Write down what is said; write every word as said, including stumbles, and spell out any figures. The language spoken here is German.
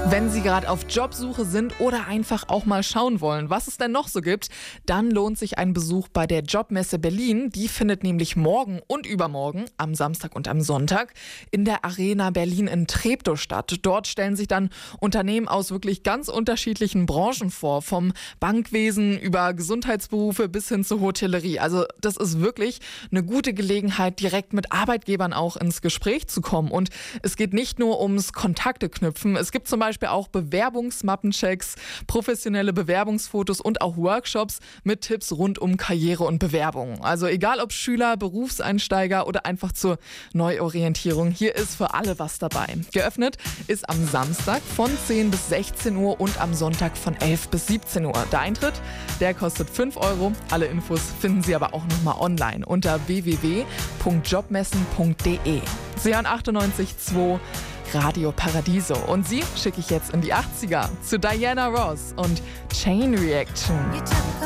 Wenn Sie gerade auf Jobsuche sind oder einfach auch mal schauen wollen, was es denn noch so gibt, dann lohnt sich ein Besuch bei der Jobmesse Berlin. Die findet nämlich morgen und übermorgen, am Samstag und am Sonntag, in der Arena Berlin in Treptow statt. Dort stellen sich dann Unternehmen aus wirklich ganz unterschiedlichen Branchen vor, vom Bankwesen über Gesundheitsberufe bis hin zur Hotellerie. Also das ist wirklich eine gute Gelegenheit, direkt mit Arbeitgebern auch ins Gespräch zu kommen. Und es geht nicht nur ums Kontakte knüpfen, es gibt zum Beispiel auch Bewerbungsmappenchecks, professionelle Bewerbungsfotos und auch Workshops mit Tipps rund um Karriere und Bewerbung. Also egal ob Schüler, Berufseinsteiger oder einfach zur Neuorientierung, hier ist für alle was dabei. Geöffnet ist am Samstag von zehn bis sechzehn Uhr und am Sonntag von elf bis siebzehn Uhr. Der Eintritt, der kostet fünf Euro. Alle Infos finden Sie aber auch nochmal online unter w w w punkt jobmessen punkt d e. Sie hören achtundneunzig Komma zwei Radio Paradiso. Und Sie schicke ich jetzt in die achtziger zu Diana Ross und Chain Reaction.